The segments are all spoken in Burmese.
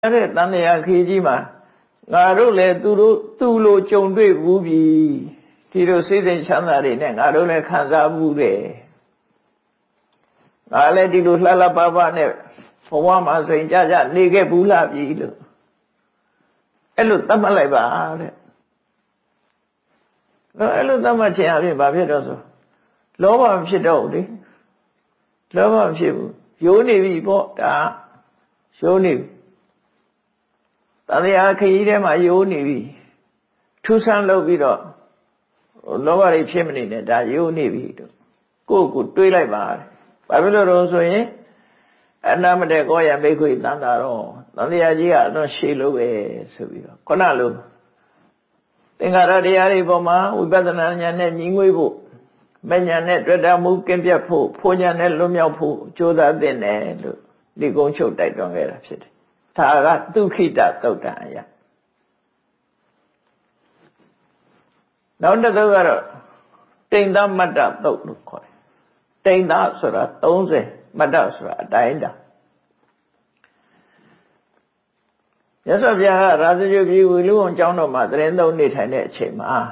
တဲ့တန်တရားခီးကြီးမှာငါတို့လည်းသူလိုကြုံတွေ့ဘူးပြီဒီလိုစိတ်သိချမ်းသာတွေနဲ့ငါတို့လည်းခံစားမှုတယ်ငါလည်းဒီလိုလှလှပပနဲ့ဘဝမှာဆိုရင်ကြနေခဲ့ဘူးလားပြီလို့အဲ့လိုသတ်မှတ်လိုက်ပါတဲ့အဲ့လိုသတ်မှတ်ခြင်းအပြင်ဘာဖြစ်တော့ဆိုလောဘမဖြစ်တော့ဘူးလေလောဘမဖြစ်ဘူးရိုးနေပြီပေါ့ဒါရိုးနေပြီတန်တရားခရီးထဲမှာရိုးနေပြီထူးဆန်းလုပ်ပြီးတော့လောဘတွေဖြစ်မနေနဲ့ဒါရိုးနေပြီတို့ကိုတွေးလိုက်ပါဘာဖြစ်လို့တော့ဆိုရင်အနာမတဲ့ကောရမိခွေတန်တာတော့တန်တရားကြီးကတော့ရှေ့လို့ပဲဆိုပြီးတော့ခုနလိုသင်္ခါရတရားတွေပေါ်မှာဝိပဿနာဉာဏ်နဲ့ညီငွေ့ဖို့မဉာဏ်နဲ့တွေ့တာမှုကင်းပြတ်ဖို့ဖိုးဉာဏ်နဲ့လွတ်မြောက်ဖို့ကြိုးစားသင့်တယ်လို့ဒီကုန်းချုပ်တိုက်တွန်းခဲ့တာဖြစ်တယ်ဒါကဒုခိတသုတ်တံအရာနောက်တစ်သုတ်ကတော့တိန်သမတ္တသုတ်လို့ခေါ်တယ်တိန်သဆိုတာ30မတ္တဆိုတာအတိုင်းတာမြတ်စွာဘုရားကရာဇဂုပြည်ဝီလူအောင်ကျောင်းတော်မှာသရင်သုံးနေထိုင်တဲ့အချိန်မှာ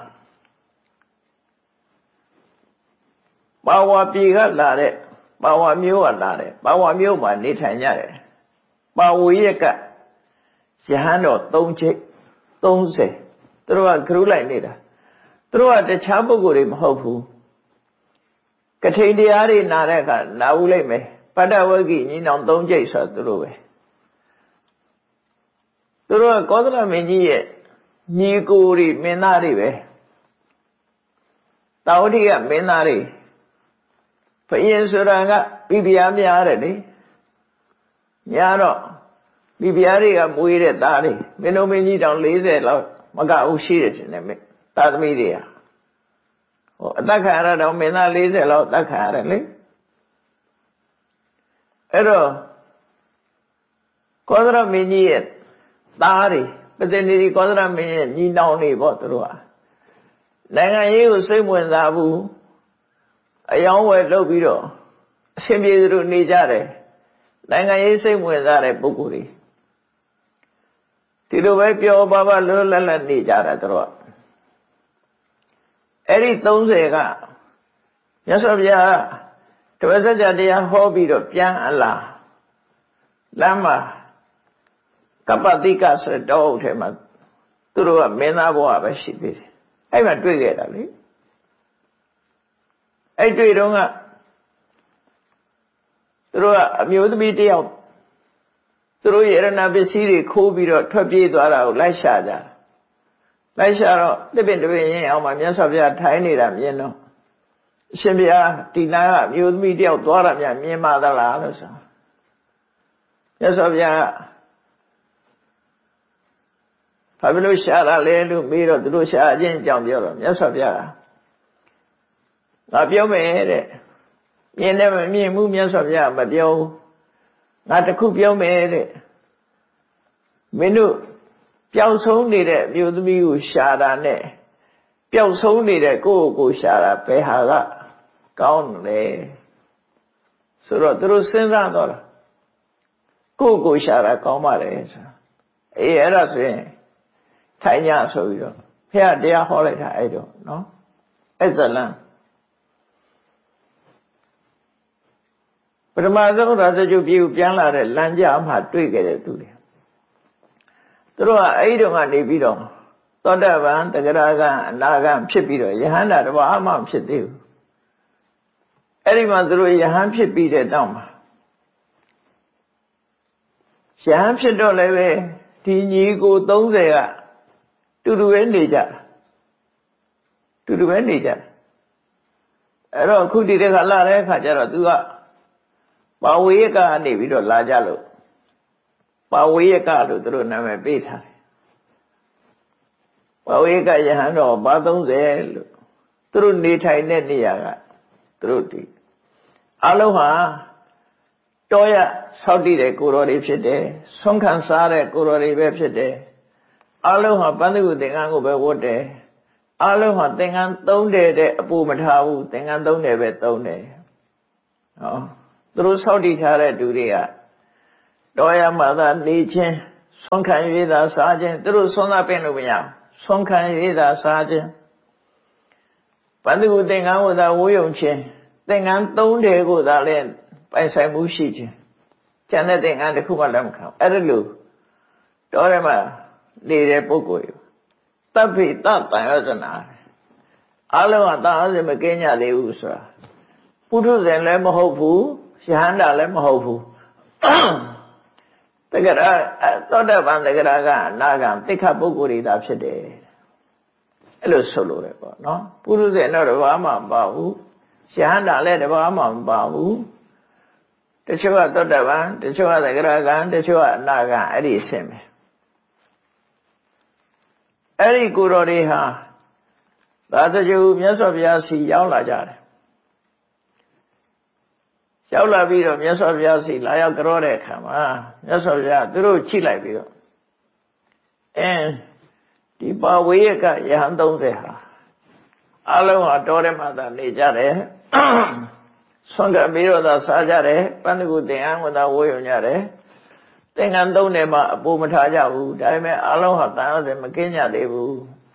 ပါဝါပြည်ကလာတဲ့ပါဝါမျိုးကလာတဲ့ပါဝါမျိုးမှာနေထိုင်ကြတယ်ပါဝီရကယဟန်တော်3ချိတ်30သူတို့ကဂရုလိုက်နေတာသူတို့ကတခြားပုဂ္ဂိုလ်တွေမဟုတ်ဘူးကထိန်တရားတွေနာတဲ့အခါနာဘူးလိုက်မယ်ပတ္တဝဂ္ဂိညီနောင်3ချိတ်ဆိုသူတို့ပဲသူတို့ကကောသလမင်းကြီးရဲ့ညီကိုတွေမင်းသားတွေပဲတာဝတိကမင်းသားတွေဘုရင်ဆိုတာကပြပြားများတယ်လေညာတော့ပြပြားတွေကမွေးတဲ့သားတွေမင်းတို့မင်းကြီးတောင်40လောက်မကဘူးရှိတယ်ရှင်နဲ့သာသမီတွေကဟိုအသက်ခံရတော့မင်းသား40လောက်အသက်ခံရတယ်လေအဲ့တော့ကောသလမင်းကြီးရဲ့သားတွေပတိနေကောသလမင်းရဲ့ညီနောင်တွေပေါ့သူတို့ကနိုင်ငံရေးကိုစိတ်ဝင်စားဘူးအယောင်းဝယ်လုပ်ပြီးတော့အရှင်ပြေသူတို့နေကြတယ်နိုင်ငံရေးစိတ်ဝင်စားတဲ့ပုဂ္ဂိုလ်တွေဒီလိုပဲပြောပါပါလွတ်လပ်လပ်နေကြတာတို့အဲ့ဒီ30ကမြတ်စွာဘုရားတပည့်ဆက်ကြတရားဟောပြီးတော့ပြန်အလားလမ်းမှာကပ္ပတိကဆိုတဲ့တောအုပ်ထဲမှာသူတို့ကမင်းသားဘဝပဲရှိသေးတယ်အဲ့မှာတွေ့ခဲ့တာလေအဲ့တွေ့တော့ကသူတို့ကအမျိုးသမီးတယောက်သူတို့ရတနာပစ္စည်းတွေခိုးပြီးတော့ထွက်ပြေးသွားတာကိုလိုက်ရှာကြလိုက်ရှာတော့တစ်ပင်တစ်ပင်ရင်းအောင်မှာမြတ်စွာဘုရားထိုင်နေတာမြင်တော့အရှင်ဘုရားဒီနာကအမျိုးသမီးတယောက်သွားတာမြင်မှသလားလို့ဆိုမြတ်စွာဘုရားဘာဖြစ်လို့ရှာတာလဲလို့မေးတော့သူတို့ရှာအချင်းအကြောင်းပြောတော့မြတ်စွာဘုရားငါပြောမယ်တဲ့မြင်တယ်မမြင်ဘူးမြတ်စွာဘုရားမပြောငါတခုပြောမယ်တဲ့မင်းတို့ပျောက်ဆုံးနေတဲ့အမျိုးသမီးကိုရှာတာနဲ့ပျောက်ဆုံးနေတဲ့ကိုရှာတာဘယ်ဟာကကောင်းလဲဆိုတော့သူတို့စဉ်းစားတော့ကိုရှာတာကောင်းပါလေဆိုအေးအဲ့ဒါဆိုရင်ထိုင်ညဆိုပြီးတော့ဖះတရားဟောလိုက်တာအဲ့တော့နော်အဲ့ဇလံပထမဆုံးရာဇဂုပြည်ကိုပြန်လာတဲ့လမ်းကြားမှာတွေ့ခဲ့တဲ့သူတွေသူတို့ကအဲ့ဒီတော့ကနေပြီးတော့သောတပန်တဂရကံအနာဂံဖြစ်ပြီးတော့ယဟန္တာတဘာမှမဖြစ်သေးဘူးအဲ့ဒီမှာသူတို့ယဟန်ဖြစ်ပြီးတဲ့တောင်းမှာယဟန်ဖြစ်တော့လည်းပဲဒီညီကို30ကတူတူပဲနေကြတာတူတူပဲနေကြတယ်အဲ့တော့အခုဒီတဲ့ခါလာတဲ့အခါကျတော့သူကပါဝေယကကနေပြီးတော့လာကြလို့ပါဝေယကလို့သူတို့နာမည်ပေးထားတယ်ပါဝေယကယဟန်တော်ဘာ30လို့သူတို့နေထိုင်တဲ့နေရာကသူတို့ဒီအလုံးဟာတောရဆောက်တည်တဲ့ကိုတော်တွေဖြစ်တယ်ဆုံးခံစားတဲ့ကိုတော်တွေပဲဖြစ်တယ်အလုံးဟာပန်းသူသင်္ကန်းကိုပဲဝတ်တယ်အလုံးဟာသင်္ကန်းသုံးတယ်တဲ့အပူမထားဘူးသင်္ကန်းသုံးတယ်ပဲသုံးတယ်ဟောသူတို့ဆောက်တည်ထားတဲ့သူတွေကတောရမှာသာနေချင်းဆွမ်းခံ၍သာစားခြင်းသူတို့ဆွမ်းသာပင်လို့မရဆွမ်းခံ၍သာစားခြင်းပန္တိကုသင်္ကန်းကိုသာဝိုးယုံခြင်းသင်္ကန်း၃တယ်ကိုသာလည်းပိုင်ဆိုင်မှုရှိခြင်းကျန်တဲ့သင်္ကန်းတစ်ခုမှလက်မခံအဲ့ဒါလို့တော်တယ်မှာနေတဲ့ပုဂ္ဂိုလ်တပ်ဖိတတန်ရောဇနာအလုံးကတာအစမကင်းကြသေးဘူးဆိုတာပုထုဇဉ်လည်းမဟုတ်ဘူးယဟန္တာလည်းမဟုတ်ဘူးတကယ်သောတပန်တကယ်ကအနာဂံတိခတ်ပုဂ္ဂိုလ်တွေသာဖြစ်တယ်အဲ့လိုဆိုလို့ရပေါ့နော်ပုထုဇဉ်တော့တဘာမှမပါဘူးယဟန္တာလည်းတဘာမှမပါဘူးတချို့ကသောတပန်တချို့ကတကယ်ကတချို့ကအနာဂံအဲ့ဒီဆင်းမယ်အဲ့ဒီကိုယ်တော်တွေဟာသာသကျူမြတ်စွာဘုရားစီရောက်လာကြတယ်ရောက်လာပြီးတော့မြတ်စွာဘုရားစီလာရောက်ကြောတဲ့အခါမှာမြတ်စွာဘုရားသူတို့ချိလိုက်ပြီးတော့ဒီပါဝေယကယဟန်30ဟာအလုံးဟာတော်ထဲမှာသာနေကြတယ်ဆွမ်းကပြီးတော့သာစားကြတယ်ပန္နကုသင်္ကန်းကိုသာဝိုးယုံကြတယ်သင်္ကန်း3တယ်မှာအပူမထားကြဘူးဒါပေမဲ့အလုံးဟာတန်ရောစင်မကင်းကြသေးဘူး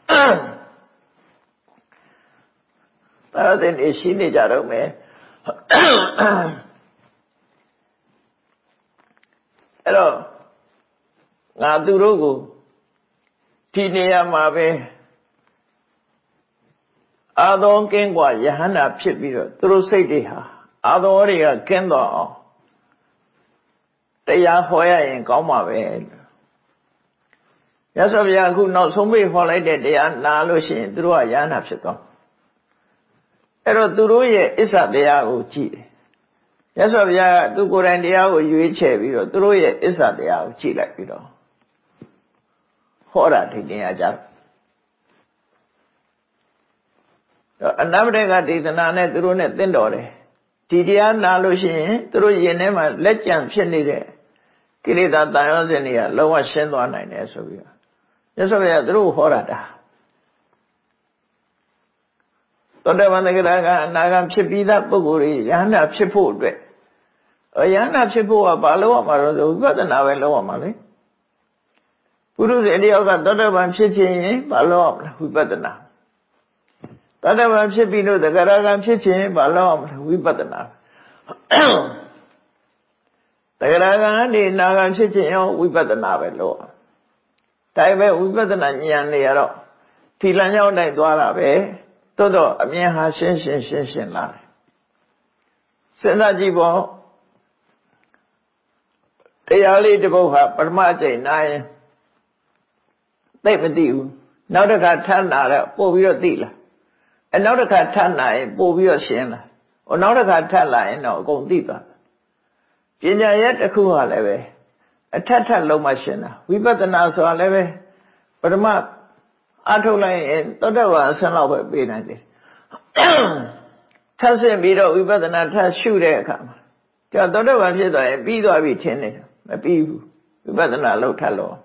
တန်ရောစင်နေရှိနေကြတော့မယ်အဲ့တော့ငါသူတို့ကိုဒီနေရာမှာပဲအာသောကင်းกว่าယဟန္တာဖြစ်ပြီးတော့သူတို့စိတ်တွေဟာအာသောတွေကကင်းတော့အောင်တရားဟောရရင်ကောင်းမှာပဲမြတ်စွာဘုရားအခုနောက်ဆုံးပိတ်ဟောလိုက်တဲ့တရားနာလို့ရှိရင်သူတို့ကယဟန္တာဖြစ်သွားအဲ့တော့သူတို့ရဲ့အစ္ဆတရားကိုကြည့်တယ်မြတ်စွာဘုရားကသူကိုယ်တိုင်တရားကိုရွေးချယ်ပြီးတော့သူတို့ရဲ့အစ္ဆတရားကိုကြည့်လိုက်ပြီးတော့ဟောတာဒီတရားကြတော့အနဗ္ဗတေကဒေသနာနဲ့သူတို့နဲ့သင်တော်တယ်ဒီတရားနာလို့ရှိရင်သူတို့ယင်ထဲမှာလက်ကြံဖြစ်နေတဲ့ကိလေသာတန်ရောစင်တွေကလုံးဝရှင်းသွားနိုင်တယ်ဆိုပြီးတော့မြတ်စွာဘုရားသူတို့ဟောတာသောတပန်တဂရကအနာဂံဖြစ်ပြီးသားပုဂ္ဂိုလ်တွေယဟန္တာဖြစ်ဖို့အတွက်ယဟန္တာဖြစ်ဖို့ကဘာလို့ရမှာတော့ဝိပဿနာပဲလုပ်ရမှာလေပုရုဇဉ်တယောက်ကသောတပန်ဖြစ်ခြင်းရင်ဘာလို့ရမလဲဝိပဿနာသောတပန်ဖြစ်ပြီးလို့တဂရကံဖြစ်ခြင်းဘာလို့ရမလဲဝိပဿနာတဂရကံကနေနာဂံဖြစ်ခြင်းရောဝိပဿနာပဲလို့ဒါပေမဲ့ဝိပဿနာဉာဏ်နေရတော့ဒီလမ်းကြောင်းတိုင်းသွားတာပဲတိုးတော့အမြင်ဟာရှင်းလာတယ်စဉ်းစားကြည့်ပေါ့တရားလေးတစ်ပုဒ်ဟာပထမအကျိန်နာရင်သိမသိဘူးနောက်တစ်ခါထပ်နာတော့ပို့ပြီးတော့သိလာနောက်တစ်ခါထပ်နာရင်ပို့ပြီးတော့ရှင်းလာနောက်တစ်ခါထပ်လာရင်တော့အကုန်သိသွားပညာရဲ့တစ်ခုဟာလည်းပဲအထက်လုံးမှရှင်းတာဝိပဿနာဆိုတာလည်းပဲပထမအထုတ်လိုက်ရင်သောတပန်အဆင့်လောက်ပဲပြေးနိုင်တယ်ထပ်ဆင့်ပြီးတော့ဝိပဿနာထပ်ရှုတဲ့အခါမှာဒါသောတပန်ဖြစ်သွားရင်ပြီးသွားပြီထင်တယ်မပြီးဘူးဝိပဿနာလောက်ထပ်လို့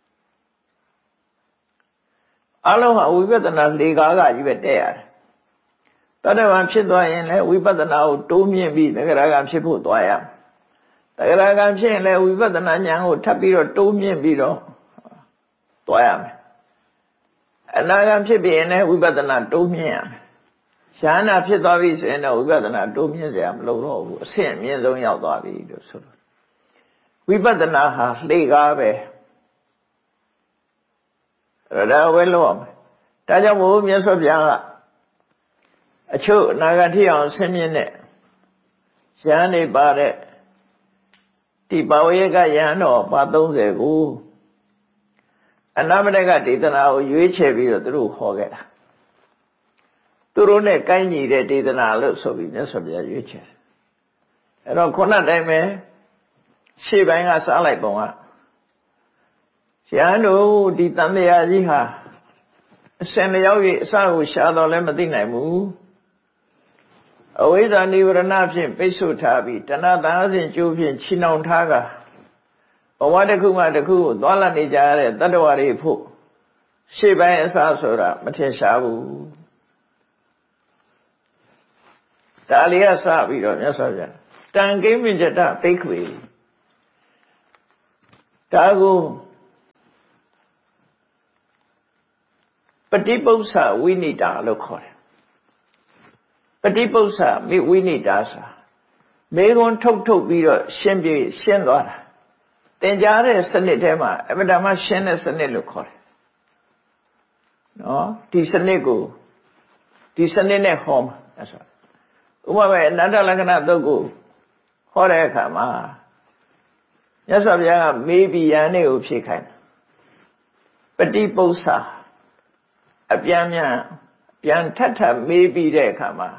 အလုံးဟာဝိပဿနာလေကားကကြီးပဲတဲ့ရတယ်သောတပန်ဖြစ်သွားရင်လည်းဝိပဿနာကိုတိုးမြင့်ပြီးသဂရကံဖြစ်ဖို့သွားရတဂရကံဖြစ်ရင်လည်းဝိပဿနာဉာဏ်ကိုထပ်ပြီးတော့တိုးမြင့်ပြီးတော့သွားရမယ်အနာဂံဖြစ်ပြီးရင်လည်းဝိပဿနာတိုးမြင့်ရမယ်ဉာဏ်ဖြစ်သွားပြီဆိုရင်တော့ဝိပဿနာတိုးမြင့်စရာမလိုတော့ဘူးအဆင့်အမြင့်ဆုံးရောက်သွားပြီလို့ဆိုတော့ဝိပဿနာဟာလေကားပဲအဲ့ဒါဝဲလို့အောင်ဒါကြောင့်မို့မြတ်စွာဘုရားကအချို့အနာဂတ်ထိအောင်ဆင်းမြင့်တဲ့ဉာဏ်တွေပါတဲ့ဒီပါဝေယကယဟန်တော်ပါ30ကိုအနာမတကဒေသနာကိုရွေးချယ်ပြီးတော့သူတို့ဟောခဲ့တာသူတို့နဲ့ကိုင်းညီတဲ့ဒေသနာလို့ဆိုပြီးမြတ်စွာဘုရားရွေးချယ်အဲ့တော့ခုနတိုင်းပဲရှေ့ပိုင်းကစားလိုက်ပုံကယဟန်တို့ဒီတန်တရားကြီးဟာအစင်လျောက်၍အစကိုရှာတော့လည်းမသိနိုင်ဘူးအဝိဇ္ဇာနိဝရဏဖြင့်ပိတ်ဆို့ထားပြီးတဏှာတန်အစဉ်ကျိုးဖြင့်ချီနှောင်ထားကဘဝတစ်ခုမှတစ်ခုကိုသွားလာနေကြရတဲ့တတ္တဝါတွေဖို့ရှေ့ပိုင်းအစဆိုတာမထင်ရှားဘူးဒါလေးကစပြီးတော့မြတ်စွာဘုရားတန်ကိမ္မဉ္ဇတဘိက္ခဝေဒါကိုฏิปุษะวินิตาလို့ခေါ်တယ်ပฏิပု္ပ္ပာမိဝိနိတာဆိုတာမေခွန်းထုတ်ပြီးတော့ရှင်းသွားတာသင်ကြားတဲ့စနစ်ထဲမှာအပ္ပဒါမရှင်းတဲ့စနစ်လို့ခေါ်တယ်နော်ဒီစနစ်နဲ့ဟောမှာအဲ့ဆိုဥပမာအနတ္တလက္ခဏာသုတ်ကိုဟောတဲ့အခါမှာမြတ်စွာဘုရားကမေးပြီးယန္နေကိုဖြေခိုင်းပฏิပု္ပ္ပာအပြန်ထပ်မေးပြီးတဲ့အခါမှာ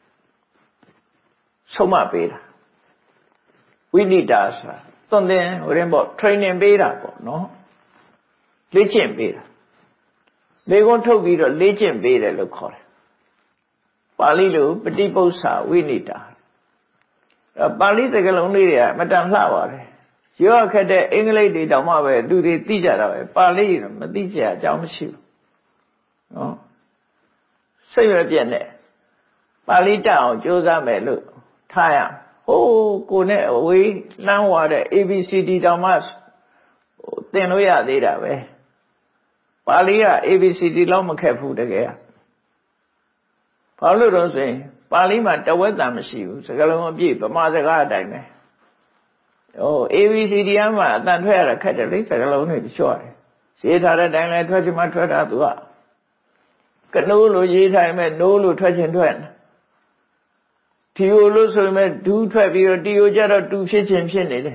ဆုံးမပေးတာဝိနိတာဆိုတာသွန်သင်ဟိုရင်ပေါ့ training ပေးတာပေါ့နော်လေ့ကျင့်ပေးတာလေကွန်းထုတ်ပြီးတော့လေ့ကျင့်ပေးတယ်လို့ခေါ်တယ်ပါဠိလိုပฏิပု္ပ္ပာဝိနိတာပါဠိစကားလုံးလေးတွေကမတန်လှပါတယ်ရောခက်တဲ့အင်္ဂလိပ်တွေတောင်မှပဲလူတွေသိကြတာပဲပါဠိတော့မသိကြအကြောင်းမရှိဘူးနော်စိတ်ရပြည့်နဲ့ပါဠိတတ်အောင်ကြိုးစားမယ်လို့ထားရဟိုးကိုနဲ့အဝေးလမ်းဝါတဲ့ ABCD တောင်မှသင်လို့ရသေးတာပဲပါဠိက ABCD လောက်မခက်ဘူးတကယ်ဘာလို့တော့ဆိုရင်ပါဠိမှာတဝက်တန်မရှိဘူးစကားလုံးအပြည့်ဗမာစကားအတိုင်းပဲဟို ABCD မှာအတန်ထွက်ရတာခက်တယ်လေစကားလုံးတွေချော့တယ်ရေးထားတဲ့အတိုင်းလဲထွက်ချင်မှထွက်တာသူကကနိုးလို့ရေးထားမယ်နိုးလို့ထွက်ချင်ထွက်တီယိုလို့ဆိုရင်မဲ့ဒူးထွက်ပြီးတော့တီယိုကြတော့တူဖြစ်ခြင်းဖြစ်နေတယ်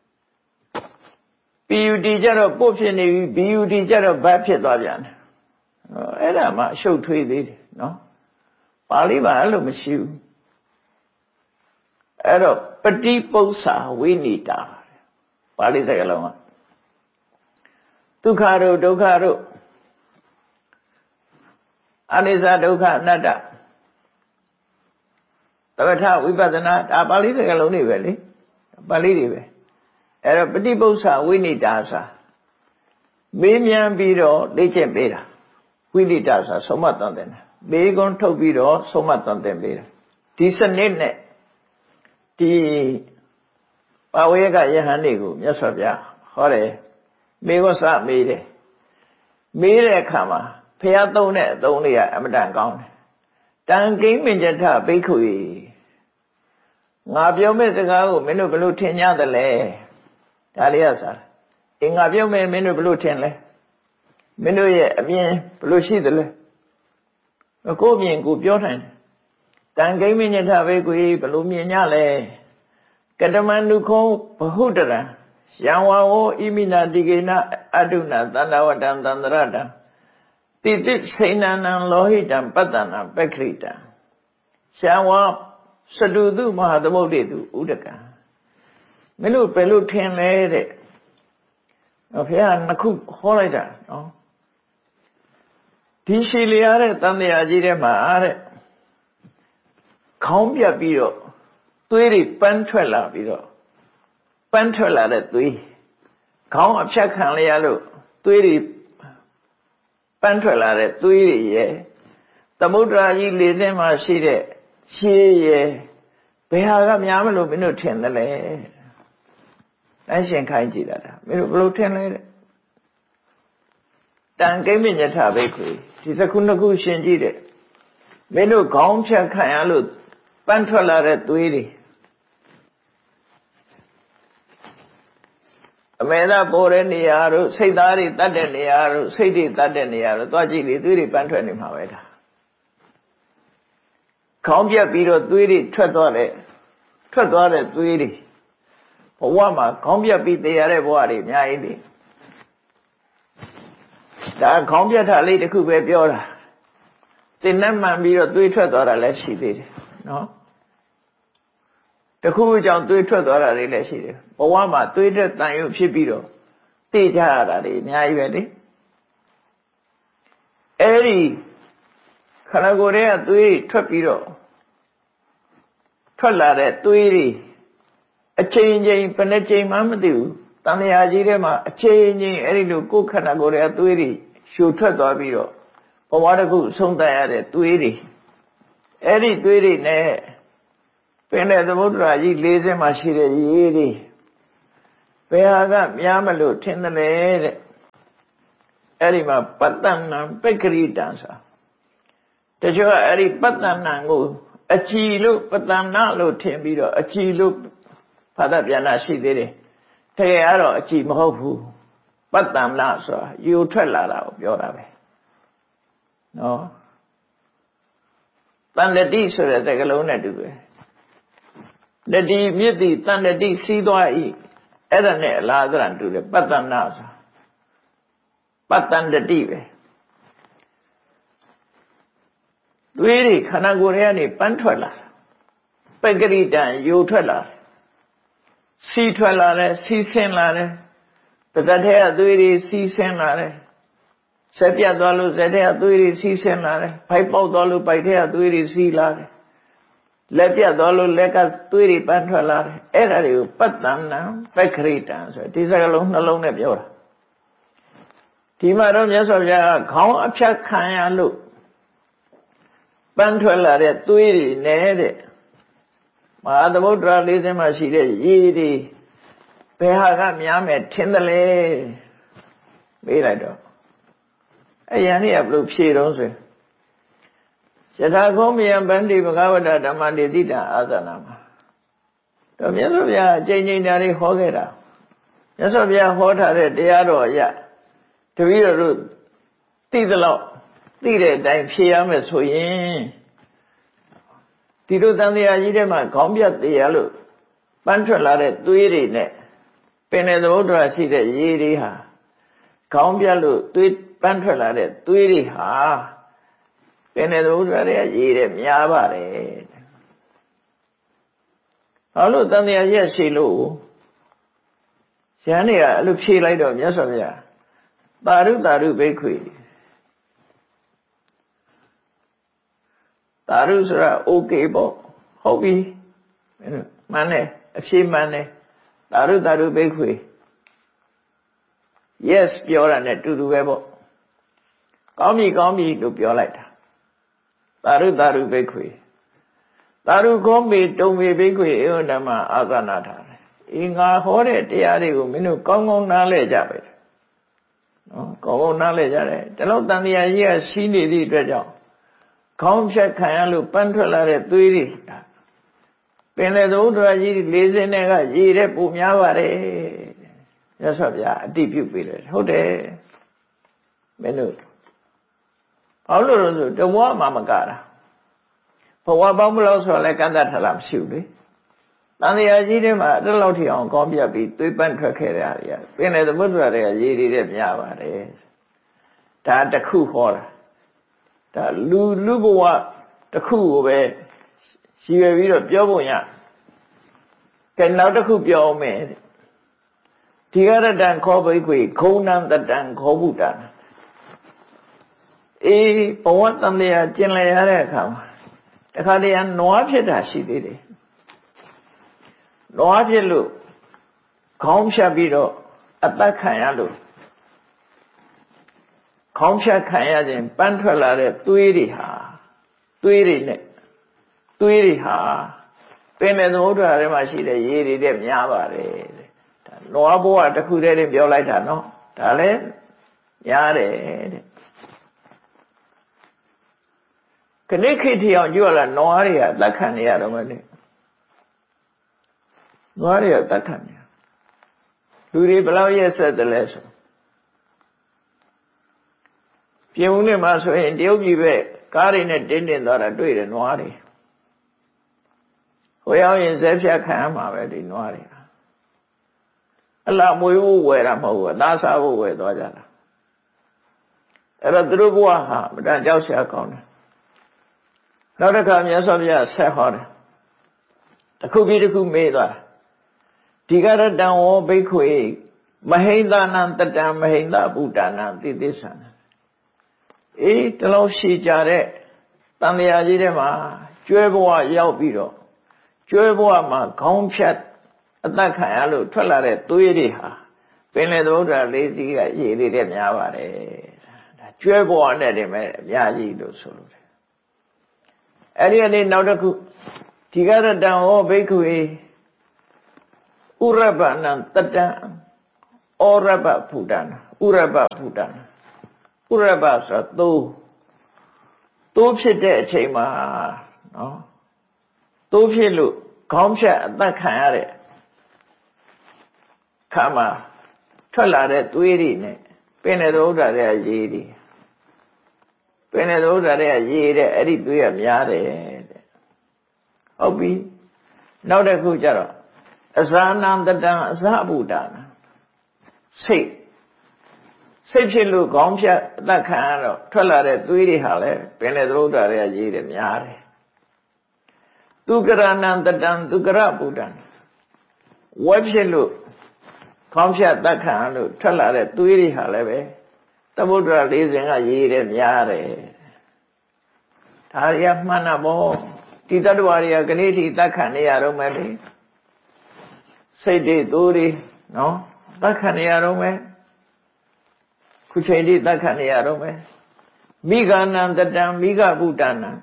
PUD ကြတော့ပုတ်ဖြစ်နေပြီ BUD ကြတော့ဘတ်ဖြစ်သွားပြန်တယ်အဲ့ဒါမှအရှုပ်ထွေးသေးတယ်နော်ပါဠိမှာအဲ့လိုမရှိဘူးအဲ့တော့ပฏิပု္ပ္ပာဝိနိတာပါဠိစကားလုံးကဒုက္ခတို့ဒုက္ခတို့အနိစ္စဒုက္ခအနတ္တသမထဝိပဿနာဒါပါဠိစကားလုံးတွေပဲလေပါဠိတွေပဲအဲ့တော့ပฏิပု္ပ္ပာဝိနိတာဆိုမေးမြန်းပြီးတော့လေ့ကျင့်ပေးတာဝိနိတာဆိုဆုံးမသွန်သင်တာမေးခွန်းထုတ်ပြီးတော့ဆုံးမသွန်သင်ပေးတာဒီစနစ်နဲ့ဒီပါဝေကယဟန်တွေကိုမြတ်စွာဘုရားဟောတယ်မေးခွန်းစမေးတယ်မေးတဲ့အခါမှာဖះသုံးတဲ့အသုံးလေးကအမတန်ကောင်းတယ်တန်ကိမ္မဉ္ဇထဘိက္ခုငါပြောမဲ့စကားကိုမင်းတို့ဘယ်လိုထင်ကြသလဲဒါလေးကစားအင်းငါပြောမဲ့မင်းတို့ဘယ်လိုထင်လဲမင်းတို့ရဲ့အမြင်ဘယ်လိုရှိသလဲကိုယ်မြင်ကိုပြောနိုင်တယ်တန်ကိမ္မဉ္ဇထဘိက္ခုဘယ်လိုမြင်ကြလဲကတမန္တုခောဘဟုတရံယံဝါဝဣမိနာတိကေနအတုနာသန္တဝတံသန္တရတံတိတိစိဏနံလောဟိတံပတ္တနာပက္ခိတံရှံဝါစတုတုမဟာသမုဒ္ဒေတုဥဒကံမင်းတို့ဘယ်လိုထင်လဲတဲ့ဘုရားနှစ်ခုဟောလိုက်တာနော်ဒီရှည်လျားတဲ့တန်တရားကြီးထဲမှာတဲ့ခေါင်းပြတ်ပြီးတော့သွေးတွေပန်းထွက်လာပြီးတော့ပန်းထွက်လာတဲ့သွေးခေါင်းအဖြတ်ခံရလို့သွေးတွေပန်းထွက်လာတဲ့သွေးတွေရဲ့သမုဒ္ဒရာကြီးလေထဲမှာရှိတဲ့ရှေးရဲ့ဘယ်ဟာကများမလို့မင်းတို့ထင်တယ်လဲတန်းရှင်ခိုင်းကြည့်တာမင်းတို့ဘယ်လိုထင်လဲတဲ့တန်ကိမ္မဉ္ဇထဘိက္ခုဒီတစ်ခုနှစ်ခုရှင်းကြည့်တဲ့မင်းတို့ခေါင်းဖြတ်ခံရလို့ပန်းထွက်လာတဲ့သွေးတွေအမေသာပေါ်တဲ့နေရာတို့စိတ်သားတွေတတ်တဲ့နေရာတို့စိတ်တွေတတ်တဲ့နေရာတို့သွားကြည့်လေသွေးတွေပန်းထွက်နေမှာပဲဒါခေါင်းပြက်ပြီးတော့သွေးတွေထွက်သွားတဲ့သွေးတွေဘဝမှာခေါင်းပြက်ပြီးတည်ရတဲ့ဘဝတွေအများကြီးလေဒါခေါင်းပြက်တာလေးတစ်ခုပဲပြောတာတင်နဲ့မှန်ပြီးတော့သွေးထွက်သွားတာလည်းရှိသေးတယ်နော်တခုအကြောင်းသွေးထွက်သွားတာတွေလည်းရှိတယ်ဘဝမှာသွေးတဲ့တန်ရုပ်ဖြစ်ပြီးတော့သိကြရတာတွေအများကြီးပဲလေအဲ့ဒီခန္ဓာကိုယ်ရဲ့သွေးထွက်ပြီးတော့ထွက်လာတဲ့သွေးတွေအချိန်ချင်းဘယ်နှချိန်မှမသိဘူးတန်လျာကြီးထဲမှာအချိန်ချင်းအဲ့ဒီလိုကိုယ်ခန္ဓာကိုယ်ရဲ့သွေးတွေရှူထွက်သွားပြီးတော့ဘဝတစ်ခုဆုံးသက်ရတဲ့သွေးတွေအဲ့ဒီသွေးတွေနဲ့ပင်တဲ့သမုဒ္ဒရာကြီး၄ဆင်းမှာရှိတဲ့ရေတွေဘယ်ဟာကများမလို့ထင်တယ်လေတဲ့အဲ့ဒီမှာပတ္တနံပက္ခရိတံဆိုတချို့ကအဲ့ဒီပတ္တနံကိုအကြည်လို့ပတ္တနာလို့ထင်ပြီးတော့အကြည်လို့ဘာသာပြန်တာရှိသေးတယ်တကယ်ကတော့အကြည်မဟုတ်ဘူးပတ္တနာဆိုတာယူထွက်လာတာကိုပြောတာပဲနော်တန်တတိဆိုတဲ့စကားလုံးနဲ့တူတယ်တတိမြစ်တိတန်တတိစီးသွားဤအဲ့ဒါနဲ့အလားတူတူတယ်ပတ္တနာဆိုပတ္တန်တတိပဲသွေးတွေခန္ဓာကိုယ်ထဲကနေပန်းထွက်လာပက္ခရိတံယူထွက်လာစီးထွက်လာတယ်စီးဆင်းလာတယ်ပဇတ်ထဲကသွေးတွေစီးဆင်းလာတယ်ဆက်ပြတ်သွားလို့ဇက်ထဲကသွေးတွေစီးဆင်းလာတယ်ဖိုက်ပေါက်သွားလို့ပိုက်ထဲကသွေးတွေစီးလာတယ်လက်ပြတ်သွားလို့လက်ကသွေးတွေပန်းထွက်လာတယ်အဲ့ဒါတွေကိုပတ္တနံပက္ခရိတံဆိုဒီစကားလုံးနှလုံးနဲ့ပြောတာဒီမှာတော့မြတ်စွာဘုရားကခေါင်းအဖြတ်ခံရလို့ပန်းထွက်လာတဲ့သွေးတွေနဲ့တဲ့မဟာသမုဒ္ဒရာလေးစင်းမှာရှိတဲ့ရေတွေဘယ်ဟာကများမယ်ထင်တယ်လေမေးလိုက်တော့အယံนี่ကဘလို့ဖြေတော့ဆိုယထာခောမယံဗန္တိဘဂဝတ္တဓမ္မတိတိတံအာသနာမှာတော့မြတ်စွာဘုရားအကျဉ်းချင်းဓာတ်တွေဟောခဲ့တာမြတ်စွာဘုရားဟောထားတဲ့တရားတော်အရတပည့်တော်တို့သိသလောက်သိတဲ့အတိုင်းဖြေရမယ်ဆိုရင်ဒီလိုတန်တရားကြီးထဲမှာခေါင်းပြတ်တရားလို့ပန်းထွက်လာတဲ့သွေးတွေနဲ့ပင်တဲ့သမုဒ္ဒရာရှိတဲ့ရေတွေဟာခေါင်းပြတ်လို့သွေးပန်းထွက်လာတဲ့သွေးတွေဟာပင်တဲ့သမုဒ္ဒရာရဲ့ရေတွေများပါတယ်ဟောလို့တန်တရားကြီးရှိလို့ရဟန်းတွေကအဲ့လိုဖြေလိုက်တော့မြတ်စွာဘုရားတာရုတာရုဘိက္ခွေတာရုဆိုတာ okay ပေါ့ဟုတ်ပြီမှန်တယ်အဖြေမှန်တယ်တာရုတာရုဘိက္ခွေ yes ပြောတာနဲ့တူတူပဲပေါ့ကောင်းပြီကောင်းပြီလို့ပြောလိုက်တာတာရုတာရုဘိက္ခွေတာရုခောမေတုံမေဘိက္ခွေဧဝဓမ္မအာသနာထားတယ်အေးငါဟောတဲ့တရားတွေကိုမင်းတို့ကောင်းကောင်းနားလည်ကြပဲနော်ကောင်းကောင်းနားလည်ကြတယ်ဒီလောက်တန်တရားကြီးကရှိနေသည့်အတွက်ကြောင့်ခေါင်းဖြတ်ခံရလို့ပန်းထွက်လာတဲ့သွေးတွေပင်လေသမုဒ္ဒရာကြီးလေးစင်းနဲ့ကရေတဲ့ပုံများပါတယ်ရသော်ဗျာအတိပြုပေးတယ်ဟုတ်တယ်မင်းတို့ဘာလို့လဲဆိုတဘဝမှမကတာဘဝပေါင်းဘလို့ဆိုလဲကန့်တတ်ထလာမရှိဘူးလေတန်တရားကြီးထဲမှာအဲ့လောက်ထိအောင်ကောင်းပြပြီးသွေးပန်းထွက်ခဲ့တဲ့အားတွေပင်လေသမုဒ္ဒရာတွေကရေတွေများပါတယ်ဒါတခုဟောတာဒါလူဘဝတစ်ခုကိုပဲရည်ရွယ်ပြီးတော့ပြောဖို့ရကဲနောက်တစ်ခုပြောအောင်မယ်ဒီကရတံခောဘိက္ခွေခုံနံတတံခောဗုဒ္ဓံအေးဘဝတန်တရားကျင်လည်ရတဲ့အခါမှာတခါတည်းကနွားဖြစ်တာရှိသေးတယ်နွားဖြစ်လို့ခေါင်းဖြတ်ပြီးတော့အသက်ခံရလို့ခေါင်းဖြတ်ခံရခြင်းပန်းထွက်လာတဲ့သွေးတွေဟာသွေးတွေနဲ့သွေးတွေဟာပင်တဲ့သမုဒ္ဒရာထဲမှာရှိတဲ့ရေတွေတဲ့များပါတယ်ဒါနွားဘဝတစ်ခုတည်းပြောလိုက်တာနော်ဒါလည်းများတယ်တဲ့ခဏခေတ်ထီအောင်ကြည့်ရလားနွားတွေကသက်ခံနေရတော့မယ်လေနွားတွေကသက်ခံနေလူတွေဘယ်လောက်ရက်ဆက်တယ်လဲဆိုပြင်ဦးနဲ့မှာဆိုရင်တရုတ်ပြည်ပဲကားတွေနဲ့တင်းတင်းသွားတာတွေ့တယ်နွားတွေဟိုရောက်ရင်ဇက်ဖြတ်ခံရမှာပဲဒီနွားတွေအလားမွေးဖို့ဝယ်တာမဟုတ်ဘူးအသားစားဖို့ဝယ်သွားကြတာအဲ့တော့သူတို့ဘဝဟာမတန်ကြောက်စရာကောင်းတယ်နောက်တစ်ခါမြတ်စွာဘုရားဆက်ဟောတယ်တစ်ခုပြီးတစ်ခုမေးသွားတာဒီကရတံဝဘိက္ခွေမဟိန္ဒနာတတံမဟိန္ဒဗုဒ္ဓနာတိသစ္ဆာနာအေးတလောက်ရှိကြတဲ့တန်တရားကြီးထဲမှာကျွဲဘဝရောက်ပြီးတော့ကျွဲဘဝမှာခေါင်းဖြတ်အသက်ခံရလို့ထွက်လာတဲ့သွေးတွေဟာပင်လေသမုဒ္ဒရာလေးစီးကရေတွေတဲ့များပါတယ်ဒါကျွဲဘဝနဲ့တည်းမဲ့အများကြီးလို့ဆိုလို့တယ်အဲ့ဒီအနေနောက်တစ်ခုဒီကရတံဟောဘိက္ခွေဥရပနံတတံဩရပဗုဒ္ဓနာဥရပဗုဒ္ဓနာပုရပဆိုသိုးဖြစ်တဲ့အချိန်မှာနော်သိုးဖြစ်လို့ခေါင်းဖြတ်အသက်ခံရတဲ့ခါမှာထွက်လာတဲ့သွေးတွေနဲ့ပင်တဲ့သုဒ္ဓရဲ့ရေတွေပင်တဲ့သုဒ္ဓရဲ့ရေတဲ့အဲ့ဒီသွေးကများတယ်တဲ့ဟုတ်ပြီနောက်တစ်ခုကျတော့အဇာနံတတံအဇဗုဒ္ဓနာစိတ်ဖြစ်လို့ခေါင်းဖြတ်အသက်ခံရတော့ထွက်လာတဲ့သွေးတွေဟာလည်းပင်တဲ့သုဒ္ဓရဲ့ရေတွေများတယ်သူကရဏံတတံသူကရဗုဒ္ဓံဝဲဖြစ်လို့ခေါင်းဖြတ်သက်ခံလို့ထွက်လာတဲ့သွေးတွေဟာလည်းပဲသမုဒ္ဒရာ၄၀ကရေတွေများတယ်ဒါရီကမှန်တာပေါ့ဒီတတ္တဝါတွေကကနေ့ထိသက်ခံနေရတော့မယ်လေစိတ်တွေသိုးတွေနော်သက်ခံနေရတော့မယ်ခုချိန်ထိသက်ခံနေရတော့မယ်မိဂာနံတတံမိဂဗုဒ္ဓနာ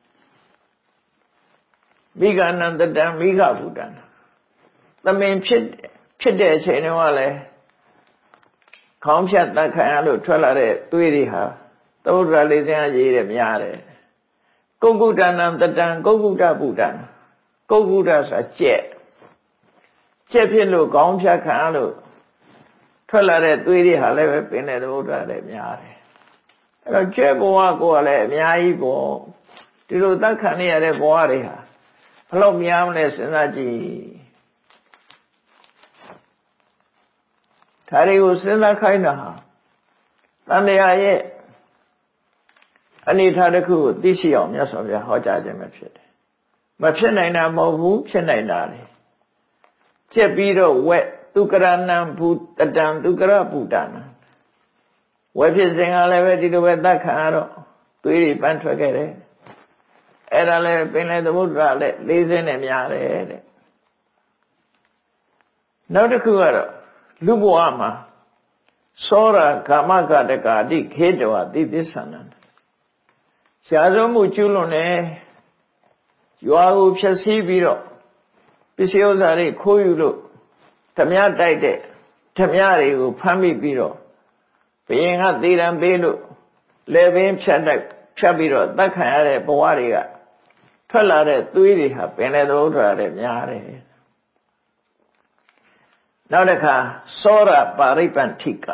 မိဂာနံတတံမိဂဗုဒ္ဓနာသမင်ဖြစ်တဲ့အချိန်တုန်းကလည်းခေါင်းဖြတ်သက်ခံရလို့ထွက်လာတဲ့သွေးတွေဟာသုဒ္ဓရာလေးစင်းရေးတယ်များတယ်ကုက္ကုတနံတတံကုက္ကုတဗုဒ္ဓနာကုက္ကုတဆိုတာကြက်ဖြစ်လို့ခေါင်းဖြတ်ခံရလို့ထွက်လာတဲ့သွေးတွေဟာလည်းပဲပင်တဲ့သုဒ္ဓရာလည်းများတယ်အဲ့တော့ကြက်ဘဝကိုကလည်းအများကြီးပေါ့ဒီလိုသက်ခံနေရတဲ့ဘဝတွေဟာဘယ်လောက်များမလဲစဉ်းစားကြည့်ဒါတွေကိုစဉ်းစားခိုင်းတာဟာတန်တရားရဲ့အနေထားတစ်ခုကိုသိရှိအောင်မြတ်စွာဘုရားဟောကြားခြင်းပဲဖြစ်တယ်မဖြစ်နိုင်တာမဟုတ်ဘူးဖြစ်နိုင်တာလေကျက်ပြီးတော့ဝက်သူကရဏံဘုတတံသူကရဗုဒ္ဓနာဝက်ဖြစ်စဉ်ကလည်းပဲဒီလိုပဲသတ်ခံရတော့သွေးတွေပန်းထွက်ခဲ့တယ်အဲ့ဒါလည်းပင်လေသမုဒ္ဒရာလည်း40နဲ့များတယ်တဲ့နောက်တစ်ခုကတော့လူဘဝမှာသောရကာမကတကာတိခေတဝတိသစ္ဆန္နရှားဆုံးမှုကျွလွန်တယ်ရွာကိုဖျက်ဆီးပြီးတော့ပစ္စည်းဥစ္စာတွေခိုးယူလို့ဓမြတိုက်တဲ့ဓမြတွေကိုဖမ်းမိပြီးတော့ဘယင်ကသေတံပေးလို့လေပင်ဖြတ်ပြီးတော့တတ်ခံရတဲ့ဘဝတွေကထွက်လာတဲ့သွေးတွေဟာပင်လေသုဒ္ဓရာတွေများတယ်နောက်တစ်ခါသောရပါရိပ္ပန္ထိက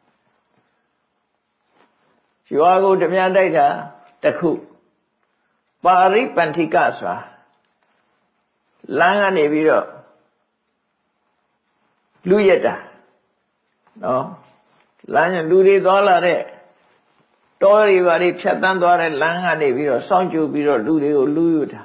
ရွာကိုဓမြတိုက်တာတစ်ခုပါရိပ္ပန္ထိကဆိုတာလမ်းကနေပြီးတော့လူရက်တာနော်လမ်းလူတွေသွားလာတဲ့တောတွေဘာတွေဖြတ်တန်းသွားတဲ့လမ်းကနေပြီးတော့စောင့်ကြိုပြီးတော့လူတွေကိုလူယူတာ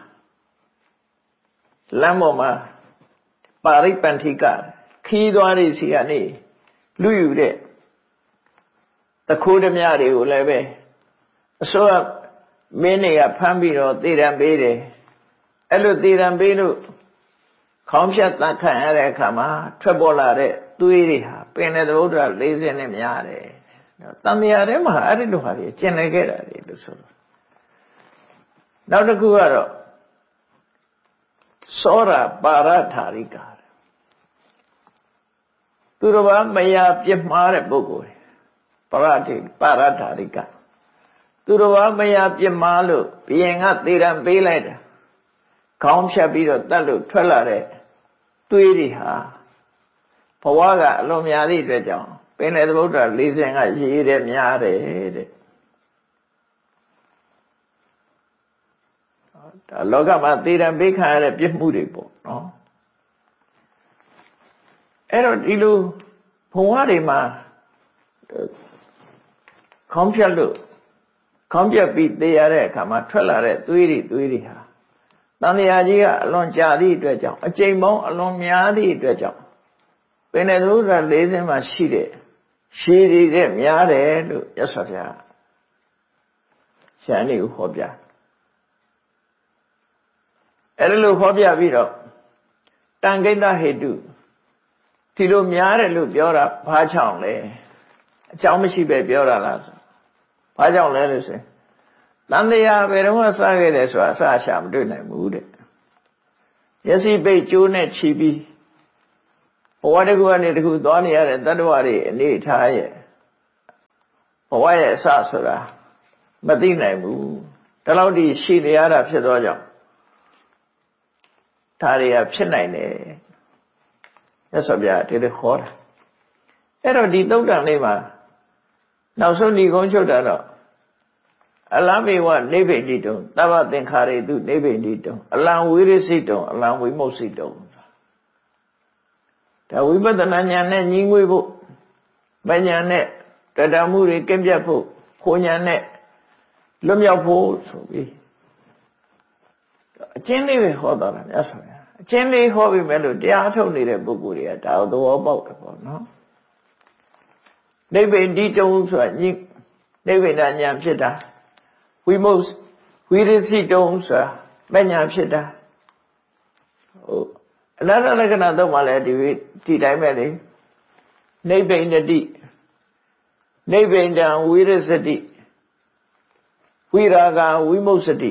လမ်းပေါ်မှာပါရိပ္ပန္ထိကခီးသွားတွေစီကနေလူယူတဲ့တခိုးဓမြတွေကိုလည်းပဲအစိုးရမင်းတွေကဖမ်းပြီးတော့သေတံပေးတယ်အဲ့လိုသေတံပေးလို့ခေါင်းဖြတ်သတ်ခံရတဲ့အခါမှာထွက်ပေါ်လာတဲ့သွေးတွေဟာပင်တဲ့သုဒ္ဓရာ40နဲ့များတယ်တန်မြာထဲမှာအဲ့ဒီလိုဟာတွေကျင်လည်ခဲ့တာလေလို့ဆိုတော့နောက်တစ်ခုကတော့သောရပါရထာရိကာသူတော်ဘာမယာပြစ်မှားတဲ့ပုဂ္ဂိုလ်ပါရထာရိကာသူတော်ဘာမယာပြစ်မှားလို့ဘုရင်ကသေတံပေးလိုက်တာခေါင်းဖြတ်ပြီးတော့တတ်လို့ထွက်လာတဲ့သွေးတွေဟာဘဝကအလွန်များသည့်အတွက်ကြောင့်ပင်လေသမုဒ္ဒရာ40ကရေတဲ့များတယ်တဲ့ဒါလောကမှာသေတံပေးခံရတဲ့ပြစ်မှုတွေပေါ့နော်အဲ့တော့ဒီလိုဘဝတွေမှာခေါင်းဖြတ်ပြီးသေရတဲ့အခါမှာထွက်လာတဲ့သွေးတွေဟာတန်တရားကြီးကအလွန်ကြာသည့်အတွက်ကြောင့်အကျိန်ပေါင်းအလွန်များသည့်အတွက်ကြောင့်ပင်လေသုဒ္ဓရာ40မှာရှိတဲ့ရှည်တွေများတယ်လို့ရသော်ဗျာရှမ်းလေးကိုဟောပြအဲ့ဒါလို့ဟောပြပြီးတော့တန်ခိတ္တဟေတုဒီလိုများတယ်လို့ပြောတာဘာကြောင့်လဲအကြောင်းမရှိပဲပြောတာလားဆိုဘာကြောင့်လဲလို့ဆိုတန်တရားဘယ်တော့မှစခဲ့တယ်ဆိုတာအစအရှာမတွေ့နိုင်ဘူးတဲ့မျက်စိပိတ်ကျိုးနဲ့ခြီးပြီးဘဝတစ်ခုကနေတစ်ခုသွားနေရတဲ့တတ္တဝါတွေအနေထားရဲ့ဘဘဝရဲ့အစဆိုတာမသိနိုင်ဘူးဒါလောက်ဒီရှိနေရတာဖြစ်သောကြောင့်ဒါတွေကဖြစ်နိုင်တယ်မြတ်စွာဘုရားဒီလိုခေါ်တာအဲ့တော့ဒီသုတ်တန်လေးမှာနောက်ဆုံးဒီကုန်းချုပ်တာတော့အလံမေဝနိဗ္ဗိတိတုံသဗ္ဗသင်္ခါရေတုနိဗ္ဗိတိတုံအလံဝိရစိတုံအလံဝိမုတ်စိတုံဒါဝိပဿနာဉာဏ်နဲ့ညီငွေဖို့ပညာနဲ့တတမှုတွေကင်းပြတ်ဖို့ခိုးဉာဏ်နဲ့လွတ်မြောက်ဖို့ဆိုပြီးအကျဉ်းလေးပဲဟောတော်တာမြတ်စွာဘုရားအကျဉ်းလေးဟောပြီးမဲ့လို့တရားထုတ်နေတဲ့ပုဂ္ဂိုလ်တွေကဒါသဘောပေါက်တယ်ပေါ့နော်နိဗ္ဗိတိတုံဆိုတာညီနိဗ္ဗိဒဉာဏ်ဖြစ်တာဝိမုတ်ဝိရစိတုံဆိုတာပညာဖြစ်တာဟုတ်အနာတလက္ခဏာတော့မှလည်းဒီတိုင်းပဲလေနိဗ္ဗိနတိနိဗ္ဗိဒံဝိရစတိဝိရာဂဝိမုတ်စတိ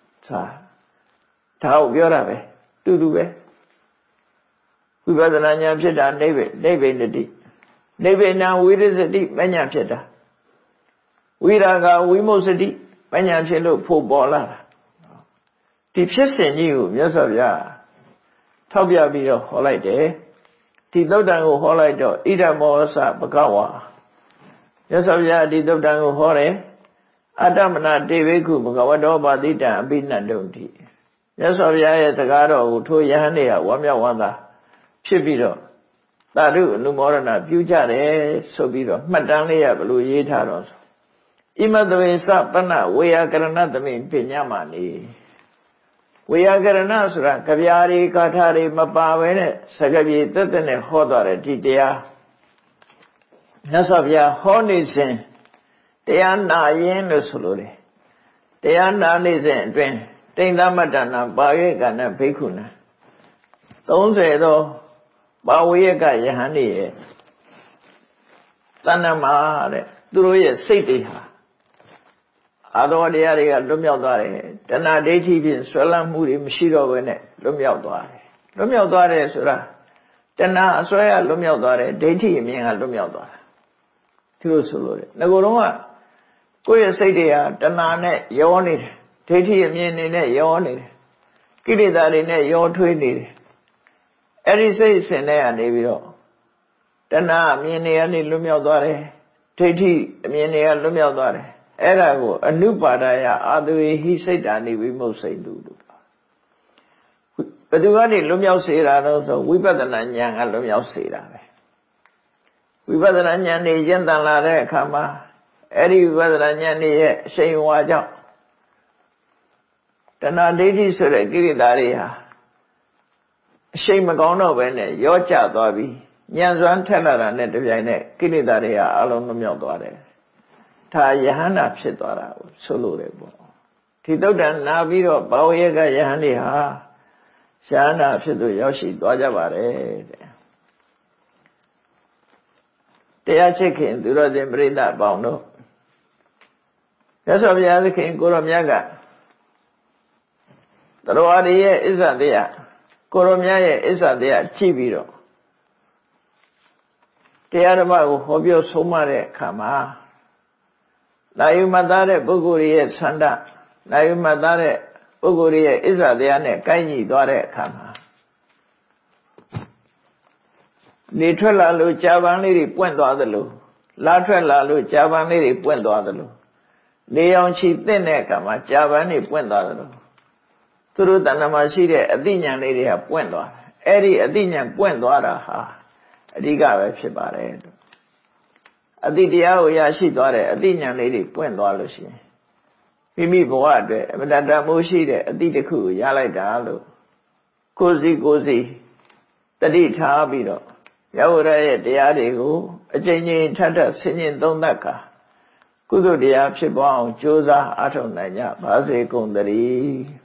ဒါကိုပြောတာပဲတူတူပဲဝိပဿနာဉာဏ်ဖြစ်တာနိဗ္ဗိနတိနိဗ္ဗိနံဝိရစတိပညာဖြစ်တာဝိရာဂဝိမုတ်စတိပညာဖြစ်လို့ဖို့ပေါ်လာတာဒီဖြစ်စဉ်ကြီးကိုမြတ်စွာဘုရားထောက်ပြပြီးတော့ဟောလိုက်တယ်ဒီသုတ်တံကိုဟောလိုက်တော့ဣဒမောသဘဂဝါမြတ်စွာဘုရားဒီသုတ်တံကိုဟောတယ်အတ္တမနာတေဝိခုဘဂဝတောပါတိတံအပိနတုံတိမြတ်စွာဘုရားရဲ့စကားတော်ကိုထိုယဟန်တွေကဝမ်းမြောက်ဝမ်းသာဖြစ်ပြီးတော့သာဓုအနုမောဒနာပြုကြတယ်ဆိုပြီးတော့မှတ်တမ်းလေးရဘလို့ရေးထားတော့ဆိုဣမတဝေသပနဝေယကရဏသမိပညာမနိဝေယကရဏဆိုတာကြပြာတွေကာထာတွေမပါဘဲနဲ့စကားပြေတက်တက်နဲ့ဟောသွားတယ်ဒီတရားမြတ်စွာဘုရားဟောနေစဉ်တရားနာရင်လို့ဆိုလို့တယ်တရားနာနေစဉ်အတွင်းတိန်သမတ္တနာပါဝေကနာဘိက္ခုနာ30သောပါဝေကယဟန်တွေရဲ့တဏ္ဍမှာတဲ့သူတို့ရဲ့စိတ်တွေဟာအာသောတရားတွေကလွတ်မြောက်သွားတယ်တဏှာဒိဋ္ဌိဖြင့်ဆွဲလန်းမှုတွေမရှိတော့ဘဲနဲ့လွတ်မြောက်သွားတယ်လွတ်မြောက်သွားတယ်ဆိုတာတဏှာအစွဲကလွတ်မြောက်သွားတယ်ဒိဋ္ဌိအမြင်ကလွတ်မြောက်သွားတာဒီလိုဆိုလို့တယ်ငကိုယ်တော့ကကိုယ့်ရဲ့စိတ်တွေဟာတဏှာနဲ့ရောနေတယ်ဒိဋ္ဌိအမြင်တွေနဲ့ရောနေတယ်ကိလေသာတွေနဲ့ရောထွေးနေတယ်အဲ့ဒီစိတ်ဆင်တဲ့ကနေပြီးတော့တဏှာအမြင်တွေကနေလွတ်မြောက်သွားတယ်ဒိဋ္ဌိအမြင်တွေကလွတ်မြောက်သွားတယ်အဲ့ဒါကိုအနုပါဒယအာသဝေဟိစိတ်တာနေဝိမုတ်စိတ်လို့ဘယ်သူကနေလွတ်မြောက်စေတာတော့ဆိုဝိပဿနာဉာဏ်ကလွတ်မြောက်စေတာပဲဝိပဿနာဉာဏ်နဲ့ရင့်တန်လာတဲ့အခါမှာအဲ့ဒီဝိပဿနာဉာဏ်ရဲ့အရှိန်ဝါကြောင့်တဏှာဒိဋ္ဌိဆိုတဲ့ကိလေသာတွေဟာအရှိန်မကောင်းတော့ဘဲနဲ့ရောကျသွားပြီးဉာဏ်စွမ်းထက်လာတာနဲ့တပြိုင်နက်ကိလေသာတွေဟာအလုံးလွတ်မြောက်သွားတယ်ဒါယဟန္တာဖြစ်သွားတာကိုဆိုလိုတယ်ပေါ့ဒီသုတ်တံနာပြီးတော့ဘာဝေကယဟန်တွေဟာရှားနာဖြစ်သူရောက်ရှိသွားကြပါတယ်တဲ့တရားချစ်ခင်သူတော်စင်ပြိဿပေါင်းတို့မြတ်စွာဘုရားသခင်ကိုရောမြတ်ကသရဝရရဲ့အစ္ဆတရားကိုရောမြတ်ရဲ့အစ္ဆတရားကြည့်ပြီးတော့တရားဓမ္မကိုဟောပြောဆုံးမတဲ့အခါမှာနာယုမသားတဲ့ပုဂ္ဂိုလ်ရဲ့ဆန္ဒနာယုမသားတဲ့ပုဂ္ဂိုလ်ရဲ့အစ္ဆတရားနဲ့ကိုက်ညီသွားတဲ့အခါမှာနေထွက်လာလို့ကြာပန်းလေးတွေပွင့်သွားသလိုလာထွက်လာလို့ကြာပန်းလေးတွေပွင့်သွားသလိုနေအောင်ချီသင့်တဲ့အခါမှာကြာပန်းတွေပွင့်သွားသလိုသူတို့တဏ္ဍမှာရှိတဲ့အသိဉာဏ်လေးတွေကပွင့်သွားတယ်အဲ့ဒီအသိဉာဏ်ပွင့်သွားတာဟာအဓိကပဲဖြစ်ပါတယ်အတိတရားကိုရရှိသွားတဲ့အတိညာဏ်လေးတွေပွင့်သွားလို့ရှိရင်မိမိဘဝအတွက်အမတ္တမိုးရှိတဲ့အတိတစ်ခုကိုရလိုက်တာလို့ကိုယ်စီတတိထားပြီးတော့ယောဂရရဲ့တရားတွေကိုအကျဉ်းချင်းထပ်ဆင်ញင်သုံးသပ်ကာကုသိုလ်တရားဖြစ်ပေါ်အောင်ကြိုးစားအားထုတ်နိုင်ကြပါစေကုန်သတည်း